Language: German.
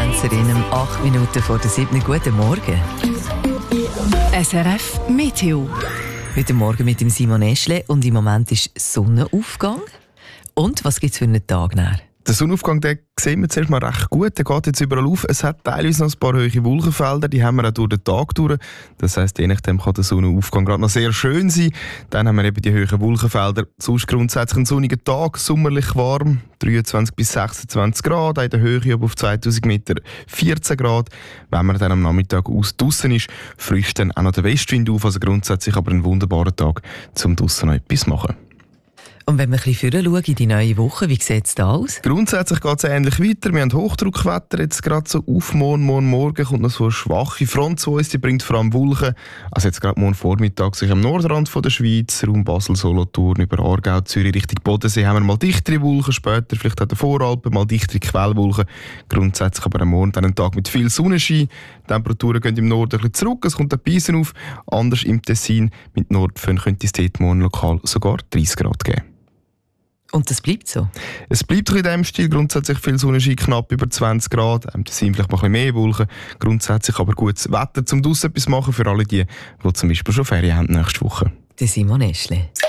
Influencerin, 8 Minuten vor der 7. Guten Morgen. SRF Meteo. Heute Morgen mit dem Simon Eschle und im Moment ist Sonnenaufgang. Und was gibt es für einen Tag nachher? Den Sonnenaufgang den sehen wir zuerst mal recht gut. Der geht jetzt überall auf. Es hat teilweise noch ein paar hohe Wolkenfelder, die haben wir auch durch den Tag durch. Das heisst, je nachdem kann der Sonnenaufgang gerade noch sehr schön sein. Dann haben wir eben die hohen Wolkenfelder. Sonst grundsätzlich ein sonniger Tag, sommerlich warm, 23 bis 26 Grad, in der Höhe auf 2000 Meter 14 Grad. Wenn man dann am Nachmittag aus draussen ist, frischt dann auch noch der Westwind auf. Also grundsätzlich aber ein wunderbarer Tag, um draussen noch etwas zu machen. Und wenn wir ein bisschen vorher in die neue Woche, wie sieht es da aus? Grundsätzlich geht es ähnlich weiter. Wir haben Hochdruckwetter jetzt gerade so auf morgen kommt noch so eine schwache Front zu uns, die bringt vor allem Wolken. Also jetzt gerade morgen Vormittag sich am Nordrand von der Schweiz, Raum Basel, Solothurn, über Aargau, Zürich, Richtung Bodensee haben wir mal dichtere Wolken, später vielleicht auch der Voralpen, mal dichtere Quellwolken. Grundsätzlich aber am Morgen dann ein Tag mit viel Sonnenschein. Die Temperaturen gehen im Norden ein bisschen zurück, es kommt ein Bisen auf. Anders im Tessin, mit Nordföhn könnte es dort morgen lokal sogar 30 Grad geben. Und das bleibt so? Es bleibt in diesem Stil, grundsätzlich viel Sonnenschein, knapp über 20 Grad. Das sind vielleicht mal ein bisschen mehr Wolken. Grundsätzlich aber gutes Wetter, um draussen etwas zu machen für alle die zum Beispiel schon Ferien haben nächste Woche. Der Simon Eschle.